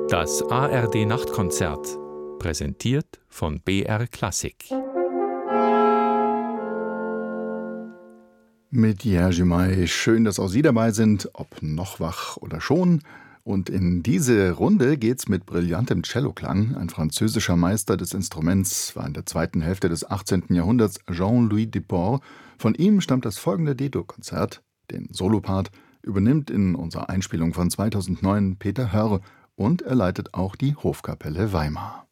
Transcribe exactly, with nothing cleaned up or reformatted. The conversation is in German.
Das A R D-Nachtkonzert, präsentiert von B R Klassik. Mit Jerzy May. Schön, dass auch Sie dabei sind, ob noch wach oder schon. Und in diese Runde geht's mit brillantem Celloklang. Ein französischer Meister des Instruments war in der zweiten Hälfte des achtzehnten Jahrhunderts Jean-Louis Duport. Von ihm stammt das folgende D-Dur-Konzert. Den Solopart übernimmt in unserer Einspielung von zweitausendneun Peter Hörr und er leitet auch die Hofkapelle Weimar.